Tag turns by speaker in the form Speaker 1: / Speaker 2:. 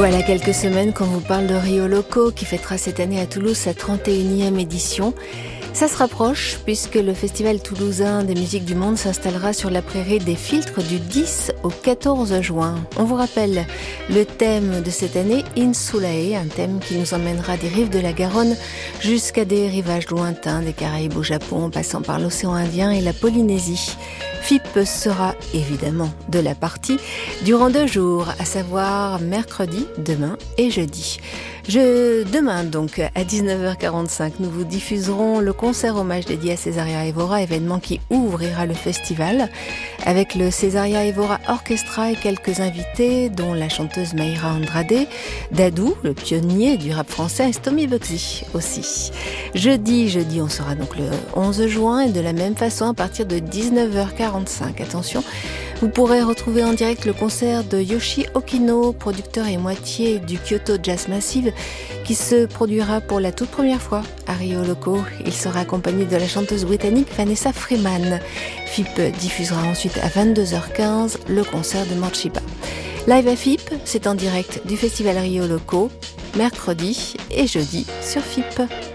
Speaker 1: Voilà quelques semaines qu'on vous parle de Rio Loco qui fêtera cette année à Toulouse sa 31e édition. Ça se rapproche puisque le Festival toulousain des musiques du monde s'installera sur la prairie des Filtres du 10 au 14 juin. On vous rappelle le thème de cette année, Insulae, un thème qui nous emmènera des rives de la Garonne jusqu'à des rivages lointains, des Caraïbes au Japon, en passant par l'océan Indien et la Polynésie. FIP sera évidemment de la partie durant 2 jours, à savoir mercredi, demain et jeudi. Demain donc à 19h45, nous vous diffuserons le concert hommage dédié à Césaria Évora, événement qui ouvrira le festival avec le Césaria Évora Orchestra et quelques invités dont la chanteuse Mayra Andrade, Dadou, le pionnier du rap français, et Stomy Bugsy aussi. Jeudi, on sera donc le 11 juin et de la même façon à partir de 19h45. Attention, vous pourrez retrouver en direct le concert de Yoshi Okino, producteur et moitié du Kyoto Jazz Massive, qui se produira pour la toute première fois à Rio Loco. Il sera accompagné de la chanteuse britannique Vanessa Freeman. FIP diffusera ensuite à 22h15 le concert de Morchiba. Live à FIP, c'est en direct du Festival Rio Loco, mercredi et jeudi sur FIP.